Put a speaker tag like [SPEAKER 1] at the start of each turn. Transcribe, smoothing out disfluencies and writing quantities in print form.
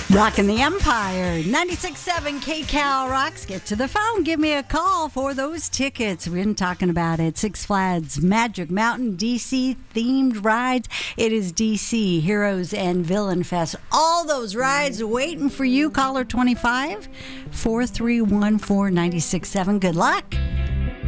[SPEAKER 1] Rockin' the Empire, 96.7 KCal Rocks. Get to the phone. Give me a call for those tickets. We've been talking about it. Six Flags Magic Mountain DC themed rides. It is DC Heroes and Villain Fest. All those rides waiting for you. Caller 25 431 4967. Good luck.